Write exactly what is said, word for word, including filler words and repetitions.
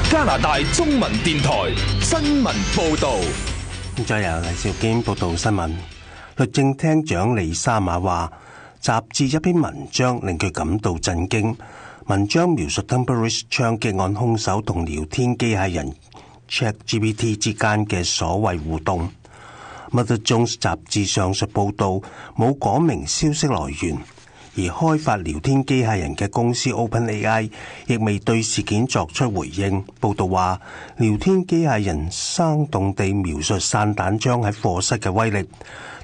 加拿大中文電台新聞報道。 再由黎兆堅報道新聞。律政廳長李沙馬話，雜誌一篇文章令佢感到震驚。文章描述 Templeridge 槍擊案兇手同聊天機械人 ChatGPT 之間嘅所謂互動。Mother Jones 雜誌上述報道冇講明消息來源，而開發聊天機械人嘅公司 OpenAI 亦未對事件作出回應。報道話，聊天機械人生動地描述散彈槍喺課室嘅威力，